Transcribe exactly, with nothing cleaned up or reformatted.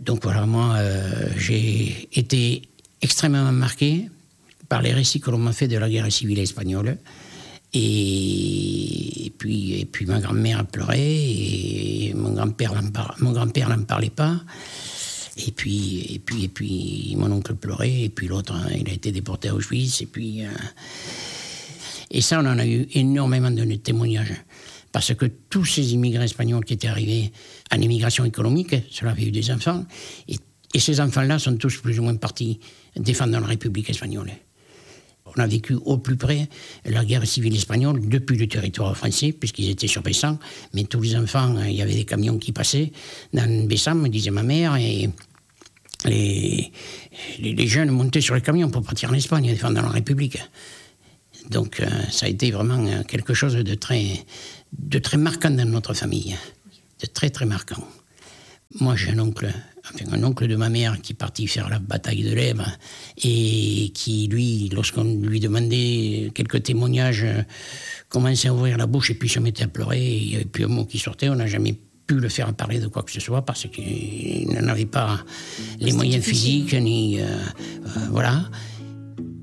Donc voilà, moi, euh, j'ai été extrêmement marqué par les récits que l'on m'a fait de la guerre civile espagnole. Et, et, puis, et puis ma grand-mère pleurait, et mon grand-père n'en par... mon grand-père n'en parlait pas. Et puis, et, puis, et puis mon oncle pleurait, et puis l'autre, hein, il a été déporté à Auschwitz. Et, puis, euh... et ça, on en a eu énormément de témoignages. Parce que tous ces immigrés espagnols qui étaient arrivés en immigration économique, cela avait eu des enfants, et, et ces enfants-là sont tous plus ou moins partis défendant la République espagnole. On a vécu au plus près la guerre civile espagnole depuis le territoire français, puisqu'ils étaient sur Bessam. Mais tous les enfants, il y avait des camions qui passaient dans Bessam, disait ma mère, et les, les, les jeunes montaient sur les camions pour partir en Espagne, défendre la République. Donc euh, ça a été vraiment quelque chose de très, de très marquant dans notre famille, de très très marquant. Moi j'ai un oncle, enfin un oncle de ma mère qui est parti faire la bataille de l'Èbre et qui lui, lorsqu'on lui demandait quelques témoignages, commençait à ouvrir la bouche et puis se mettait à pleurer, et il n'y avait plus un mot qui sortait. On n'a jamais pu le faire parler de quoi que ce soit parce qu'il n'en avait pas les moyens physiques ni euh, euh, voilà.